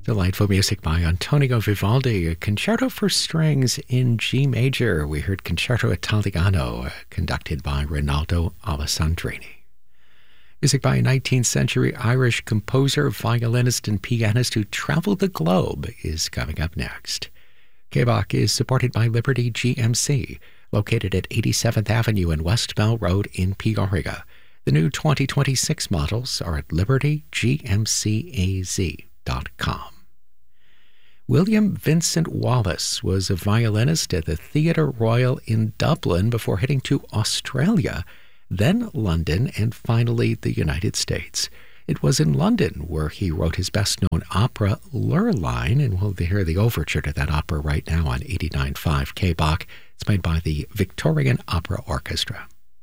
Delightful music by Antonio Vivaldi, a concerto for strings in G major. We heard Concerto Italiano, conducted by Rinaldo Alessandrini. Music by a 19th century Irish composer, violinist, and pianist who traveled the globe is coming up next. K-Bach is supported by Liberty GMC, located at 87th Avenue and West Bell Road in Peoria. The new 2026 models are at libertygmcaz.com. William Vincent Wallace was a violinist at the Theatre Royal in Dublin before heading to Australia, then London, and finally the United States. It was in London where he wrote his best-known opera, Lurline, and we'll hear the overture to that opera right now on 89.5 K-Bach. It's made by the Victorian Opera Orchestra.